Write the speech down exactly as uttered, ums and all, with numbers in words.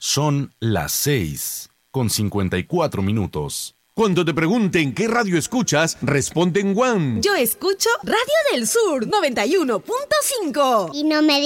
Son las seis con cincuenta y cuatro minutos. Cuando te pregunten qué radio escuchas, responde en Guam. Yo escucho Radio del Sur noventa y uno punto cinco. Y no me